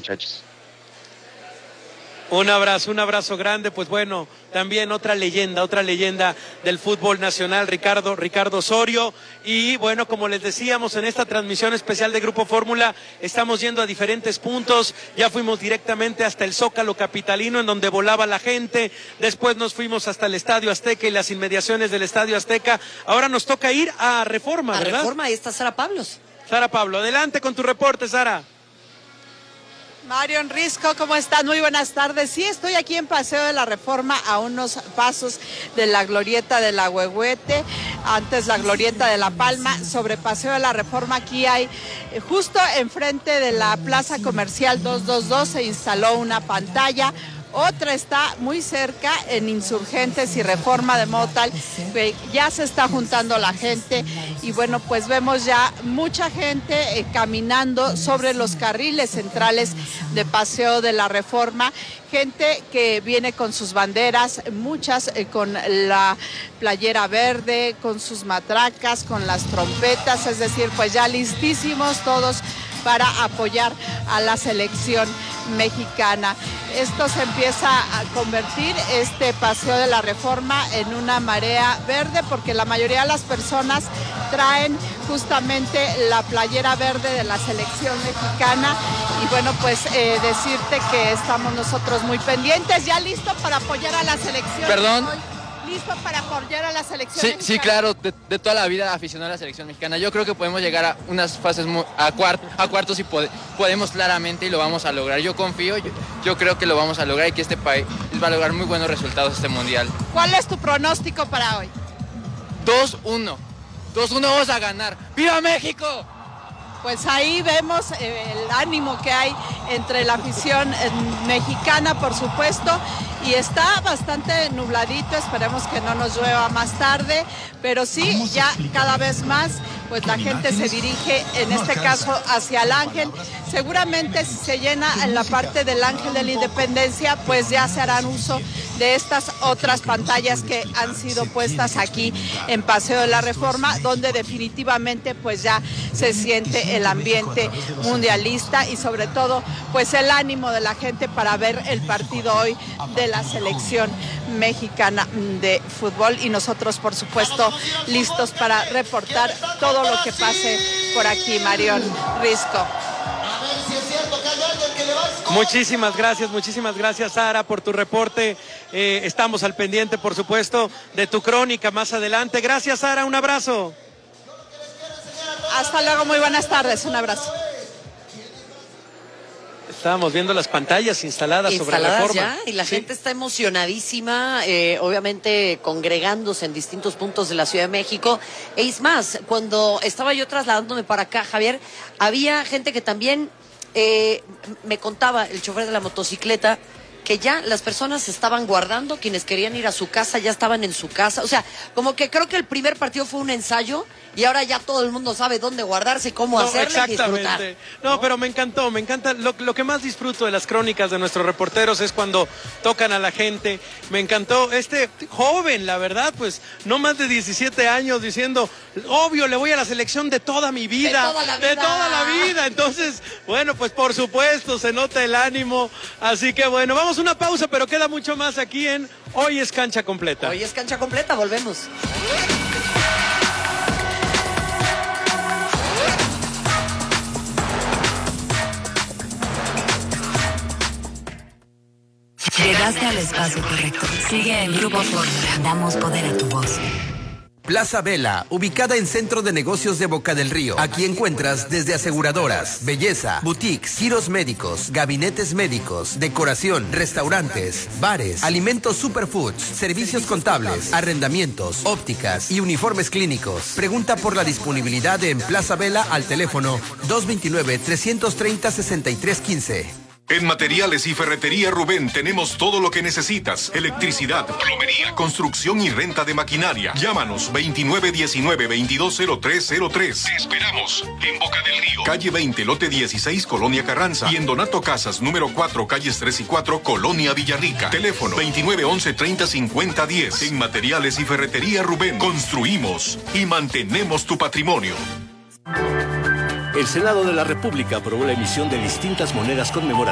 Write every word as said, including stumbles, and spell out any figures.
muchachos. Un abrazo, un abrazo grande, pues bueno, también otra leyenda, otra leyenda del fútbol nacional, Ricardo, Ricardo Osorio. Y bueno, como les decíamos en esta transmisión especial de Grupo Fórmula, estamos yendo a diferentes puntos, ya fuimos directamente hasta el Zócalo capitalino, en donde volaba la gente, después nos fuimos hasta el Estadio Azteca y las inmediaciones del Estadio Azteca. Ahora nos toca ir a Reforma, ¿verdad? A Reforma, ahí está Sara Pablos. Sara Pablo, adelante con tu reporte, Sara. Marion Risco, ¿cómo están? Muy buenas tardes. Sí, estoy aquí en Paseo de la Reforma, a unos pasos de la glorieta de la Huehuete, antes la glorieta de La Palma. Sobre Paseo de la Reforma, aquí hay, eh, justo enfrente de la Plaza Comercial doscientos veintidós, se instaló una pantalla. Otra está muy cerca en Insurgentes y Reforma, de modo tal que ya se está juntando la gente y bueno, pues vemos ya mucha gente eh, caminando sobre los carriles centrales de Paseo de la Reforma, gente que viene con sus banderas, muchas eh, con la playera verde, con sus matracas, con las trompetas, es decir, pues ya listísimos todos para apoyar a la selección mexicana. Esto se empieza a convertir, este Paseo de la Reforma, en una marea verde, porque la mayoría de las personas traen justamente la playera verde de la selección mexicana. Y bueno, pues eh, decirte que estamos nosotros muy pendientes, ya listos para apoyar a la selección. Perdón. Hoy. ¿Listo para apoyar a la selección Sí, mexicana? sí, claro, de, de toda la vida aficionado a la selección mexicana. Yo creo que podemos llegar a unas fases, muy, a, cuart, a cuartos y pode, podemos claramente y lo vamos a lograr. Yo confío, yo, yo creo que lo vamos a lograr y que este país va a lograr muy buenos resultados este mundial. ¿Cuál es tu pronóstico para hoy? dos uno. dos uno vamos a ganar. ¡Viva México! Pues ahí vemos eh, el ánimo que hay entre la afición eh, mexicana, por supuesto, y está bastante nubladito, esperemos que no nos llueva más tarde, pero sí, ya cada vez más, pues la gente se dirige, en este caso, hacia el Ángel. Seguramente si se llena en la parte del Ángel de la Independencia, pues ya se harán uso de estas otras pantallas que han sido puestas aquí en Paseo de la Reforma, donde definitivamente pues ya se siente el ambiente mundialista y sobre todo pues el ánimo de la gente para ver el partido hoy de la selección mexicana de fútbol, y nosotros por supuesto listos para reportar todo lo que pase por aquí. Marion Risco. Muchísimas gracias, muchísimas gracias, Sara, por tu reporte. Eh, estamos al pendiente, por supuesto, de tu crónica más adelante. Gracias, Sara, un abrazo. Hasta luego, muy buenas tardes, un abrazo. Estábamos viendo las pantallas instaladas, instaladas sobre Reforma. Ya, y la sí. gente está emocionadísima, eh, obviamente congregándose en distintos puntos de la Ciudad de México. E es más, cuando estaba yo trasladándome para acá, Javier, había gente que también eh, me contaba, el chofer de la motocicleta, que ya las personas se estaban guardando, quienes querían ir a su casa ya estaban en su casa. O sea, como que creo que el primer partido fue un ensayo y ahora ya todo el mundo sabe dónde guardarse, cómo no, hacerle y disfrutar. No, no, pero me encantó, me encanta. Lo, lo que más disfruto de las crónicas de nuestros reporteros es cuando tocan a la gente. Me encantó este joven, la verdad, pues no más de diecisiete años, diciendo, obvio, le voy a la selección de toda mi vida. De toda la vida. De toda la vida. Entonces, bueno, pues por supuesto, se nota el ánimo. Así que bueno, vamos a una pausa, pero queda mucho más aquí en Hoy es Cancha Completa. Hoy es Cancha Completa, volvemos. Llegaste al espacio correcto. Sigue en Grupo Fórmula. Damos poder a tu voz. Plaza Vela, ubicada en Centro de Negocios de Boca del Río. Aquí encuentras desde aseguradoras, belleza, boutiques, giros médicos, gabinetes médicos, decoración, restaurantes, bares, alimentos superfoods, servicios contables, arrendamientos, ópticas y uniformes clínicos. Pregunta por la disponibilidad en Plaza Vela al teléfono dos dos nueve, tres tres cero, seis tres uno cinco. En Materiales y Ferretería Rubén tenemos todo lo que necesitas. Electricidad, plomería, construcción y renta de maquinaria. Llámanos veintinueve diecinueve, veintidós cero tres cero tres. Te esperamos en Boca del Río. Calle veinte, lote dieciséis, Colonia Carranza. Y en Donato Casas, número cuatro, calles tres y cuatro, Colonia Villarrica. Teléfono veintinueve once, treinta cincuenta diez. En Materiales y Ferretería Rubén construimos y mantenemos tu patrimonio. El Senado de la República aprobó la emisión de distintas monedas conmemorativas